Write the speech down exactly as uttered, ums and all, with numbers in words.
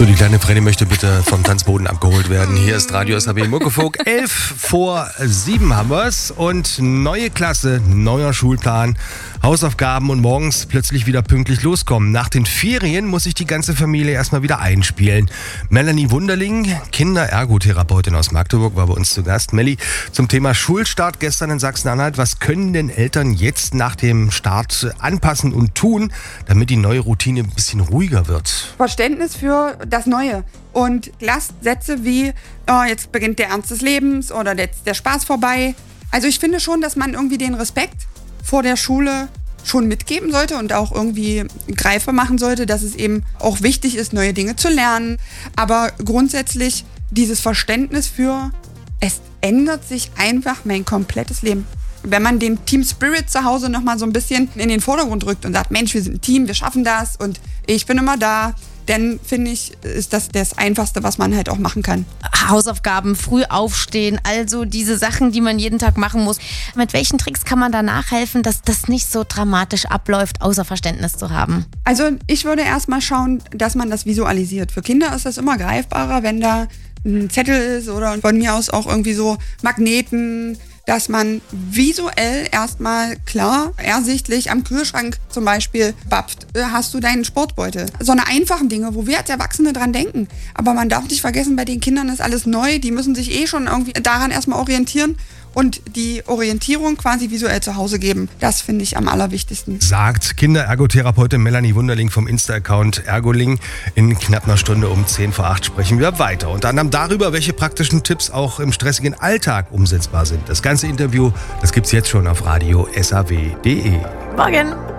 So, die kleine Freddy möchte bitte vom Tanzboden abgeholt werden. Hier ist Radio S A B Muckefuck. Elf vor sieben haben wir's. Und neue Klasse, neuer Schulplan, Hausaufgaben und morgens plötzlich wieder pünktlich loskommen. Nach den Ferien muss sich die ganze Familie erstmal wieder einspielen. Melanie Wunderling, Kinderergotherapeutin aus Magdeburg, war bei uns zu Gast. Melli, zum Thema Schulstart gestern in Sachsen-Anhalt. Was können denn Eltern jetzt nach dem Start anpassen und tun, damit die neue Routine ein bisschen ruhiger wird? Verständnis für das Neue. Und lasst Sätze wie, oh, jetzt beginnt der Ernst des Lebens oder jetzt ist der Spaß vorbei. Also ich finde schon, dass man irgendwie den Respekt vor der Schule schon mitgeben sollte und auch irgendwie greifbar machen sollte, dass es eben auch wichtig ist, neue Dinge zu lernen. Aber grundsätzlich dieses Verständnis für, es ändert sich einfach mein komplettes Leben. Wenn man den Team Spirit zu Hause nochmal so ein bisschen in den Vordergrund rückt und sagt, Mensch, wir sind ein Team, wir schaffen das und ich bin immer da, dann finde ich, ist das das Einfachste, was man halt auch machen kann. Hausaufgaben, früh aufstehen, also diese Sachen, die man jeden Tag machen muss. Mit welchen Tricks kann man da nachhelfen, dass das nicht so dramatisch abläuft, außer Verständnis zu haben? Also ich würde erstmal schauen, dass man das visualisiert. Für Kinder ist das immer greifbarer, wenn da ein Zettel ist oder von mir aus auch irgendwie so Magneten, dass man visuell erstmal klar, ersichtlich am Kühlschrank zum Beispiel bappt, hast du deinen Sportbeutel. So eine einfachen Dinge, wo wir als Erwachsene dran denken. Aber man darf nicht vergessen, bei den Kindern ist alles neu, die müssen sich eh schon irgendwie daran erstmal orientieren und die Orientierung quasi visuell zu Hause geben. Das finde ich am allerwichtigsten. Sagt Kinderergotherapeutin Melanie Wunderling vom Insta-Account Ergoling. In knapp einer Stunde um zehn vor acht sprechen wir weiter. Unter anderem darüber, welche praktischen Tipps auch im stressigen Alltag umsetzbar sind. Das ganze Interview, das gibt's jetzt schon auf radio s a w punkt d e. Morgen!